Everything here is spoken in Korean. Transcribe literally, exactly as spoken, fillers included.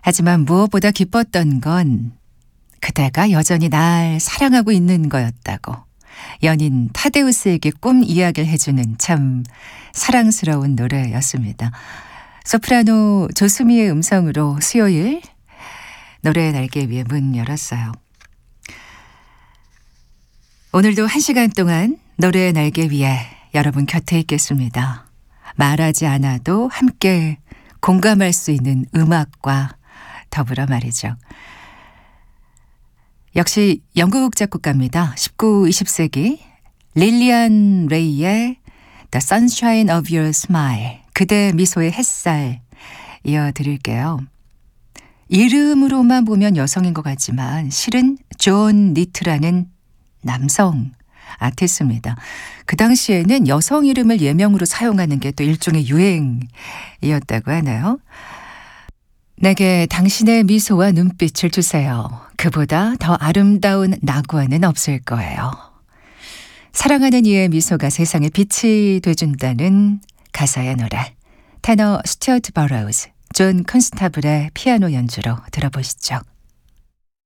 하지만 무엇보다 기뻤던 건 그대가 여전히 날 사랑하고 있는 거였다고 연인 타데우스에게 꿈 이야기를 해주는 참 사랑스러운 노래였습니다. 소프라노 조수미의 음성으로 수요일 노래의 날개 위에 문 열었어요. 오늘도 한 시간 동안 노래의 날개 위에 여러분 곁에 있겠습니다. 말하지 않아도 함께 공감할 수 있는 음악과 더불어 말이죠. 역시 영국 작곡가입니다. 십구, 이십 세기 릴리안 레이의 The Sunshine of Your Smile, 그대 미소의 햇살 이어드릴게요. 이름으로만 보면 여성인 것 같지만 실은 존 니트라는 남성 아티스트입니다. 그 당시에는 여성 이름을 예명으로 사용하는 게 또 일종의 유행이었다고 하나요? 내게 당신의 미소와 눈빛을 주세요. 그보다 더 아름다운 낙원은 없을 거예요. 사랑하는 이의 미소가 세상에 빛이 돼준다는 가사의 노래. 테너 스튜어트 버러우즈, 존 컨스타블의 피아노 연주로 들어보시죠.